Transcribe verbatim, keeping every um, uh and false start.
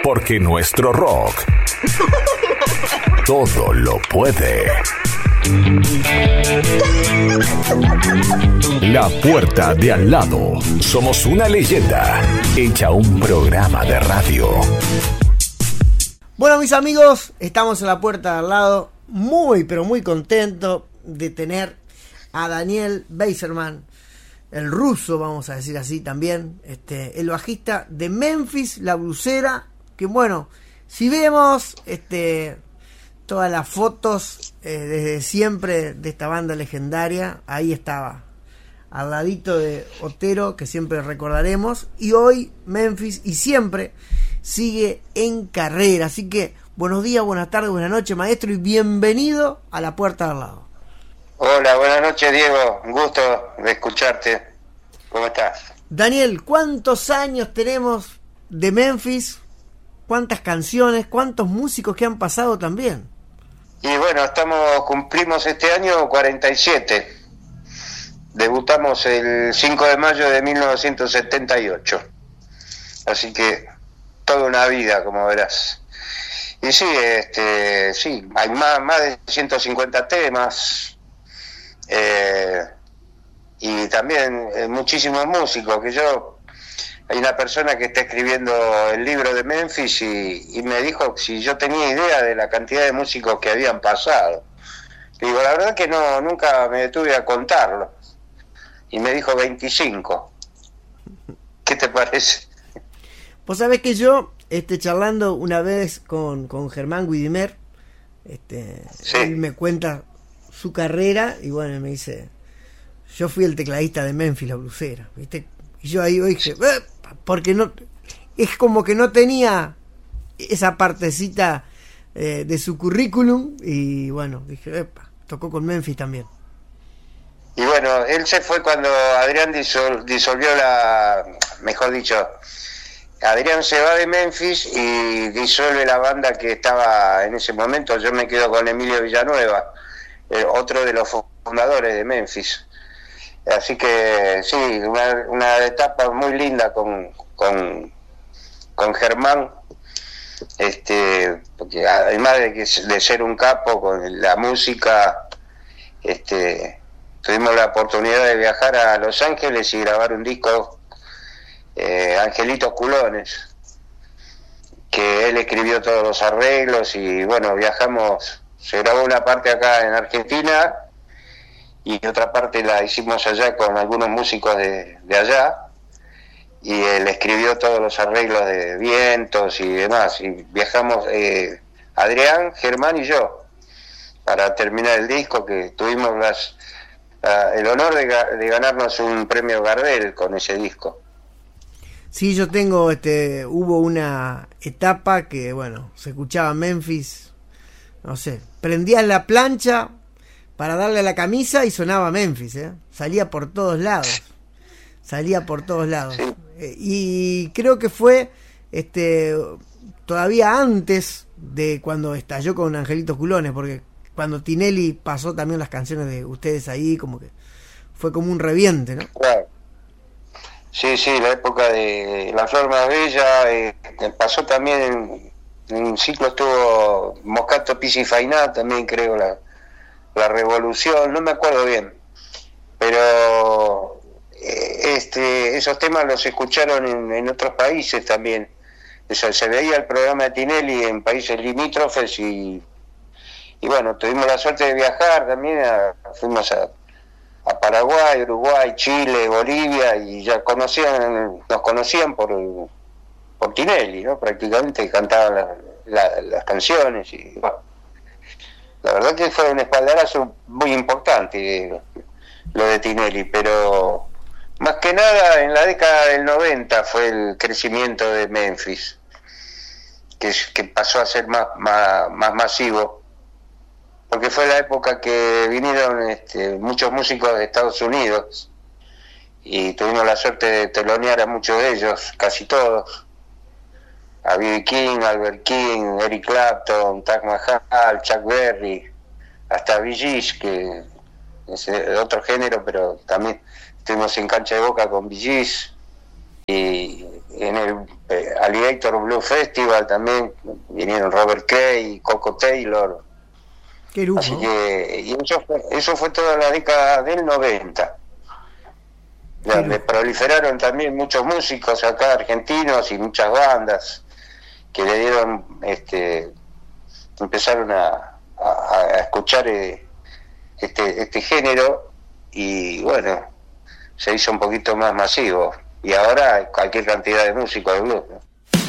Porque nuestro rock todo lo puede. La puerta de al lado. Somos una leyenda hecha un programa de radio. Bueno, mis amigos, estamos en la puerta de al lado. Muy, pero muy contento de tener a Daniel Beiserman, el ruso, vamos a decir así también, este, el bajista de Memphis, La Blusera, que bueno, si vemos este, todas las fotos eh, desde siempre de esta banda legendaria, ahí estaba, al ladito de Otero, que siempre recordaremos, y hoy Memphis y siempre sigue en carrera. Así que buenos días, buenas tardes, buenas noches, maestro, y bienvenido a la puerta de al lado. Hola, buenas noches, Diego, un gusto de escucharte. ¿Cómo estás? Daniel, ¿cuántos años tenemos de Memphis? ¿Cuántas canciones? ¿Cuántos músicos que han pasado también? Y bueno, estamos cumplimos este año cuarenta y siete. Debutamos el cinco de mayo de mil novecientos setenta y ocho. Así que toda una vida, como verás. Y sí, este, sí, hay más, más de ciento cincuenta temas. Eh, y también eh, muchísimos músicos, que yo... Hay una persona que está escribiendo el libro de Memphis y, y me dijo si yo tenía idea de la cantidad de músicos que habían pasado. Le digo, la verdad que no, nunca me detuve a contarlo. Y me dijo veinticinco. ¿Qué te parece? Vos sabés que yo, este, charlando una vez con, con Germán Guidimer, este, sí. Él me cuenta su carrera y bueno, me dice, yo fui el tecladista de Memphis, La Blusera, ¿viste? Y yo ahí dije, eh, porque no, es como que no tenía esa partecita eh, de su currículum y bueno, dije, epa, tocó con Memphis también. Y bueno, él se fue cuando Adrián disol, disolvió la, mejor dicho, Adrián se va de Memphis y disuelve la banda que estaba en ese momento. Yo me quedo con Emilio Villanueva, eh, otro de los fundadores de Memphis. Así que sí, una, una etapa muy linda con, con, con Germán, este, porque además de, que, de ser un capo con la música, este, tuvimos la oportunidad de viajar a Los Ángeles y grabar un disco, eh, Angelitos Culones, que él escribió todos los arreglos y bueno, viajamos, se grabó una parte acá en Argentina y otra parte la hicimos allá con algunos músicos de, de allá, y él escribió todos los arreglos de vientos y demás, y viajamos eh, Adrián, Germán y yo para terminar el disco, que tuvimos las, uh, el honor de, de ganarnos un premio Gardel con ese disco. Sí, yo tengo, este, hubo una etapa que, bueno, se escuchaba Memphis, no sé, prendías la plancha para darle a la camisa y sonaba Memphis, ¿eh? Salía por todos lados, salía por todos lados. Sí. Eh, y creo que fue este todavía antes de cuando estalló con Angelitos Culones, porque cuando Tinelli pasó también las canciones de ustedes ahí, como que fue como un reviente, ¿no? Claro. Sí, sí, la época de La Flor Más Bella, eh, pasó también en, en un ciclo, estuvo Moscato Piscifainá también, creo, la La Revolución, no me acuerdo bien, pero eh, este, esos temas los escucharon en, en otros países también. O sea, se veía el programa de Tinelli en países limítrofes y, y bueno, tuvimos la suerte de viajar también, a, fuimos a, a Paraguay, Uruguay, Chile, Bolivia, y ya conocían, nos conocían por, por Tinelli, ¿no? Prácticamente cantaban la, la, las canciones y bueno. La verdad que fue un espaldarazo muy importante lo de Tinelli, pero más que nada en la década del noventa fue el crecimiento de Memphis, que, que pasó a ser más, más, más masivo, porque fue la época que vinieron este, muchos músicos de Estados Unidos y tuvimos la suerte de telonear a muchos de ellos, casi todos. A B B King, Albert King, Eric Clapton, Taj Mahal, Chuck Berry, hasta Bee Gees, que es de otro género, pero también estuvimos en Cancha de Boca con Bee Gees, y, en el eh, Alligator Blues Festival también vinieron Robert Cray y Coco Taylor. Qué lujo. Así que y eso fue, eso fue toda la década del noventa, donde proliferaron también muchos músicos acá argentinos y muchas bandas que le dieron, este, empezaron a, a, a escuchar eh, este, este género, y bueno, se hizo un poquito más masivo, y ahora hay cualquier cantidad de músicos de blues, ¿no?